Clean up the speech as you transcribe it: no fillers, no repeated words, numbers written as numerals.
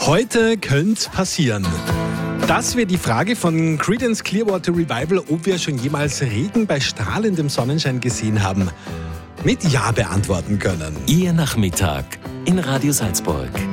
Heute könnte passieren. Das wäre die Frage von Creedence Clearwater Revival, ob wir schon jemals Regen bei strahlendem Sonnenschein gesehen haben. Mit Ja beantworten können. Ihr Nachmittag in Radio Salzburg.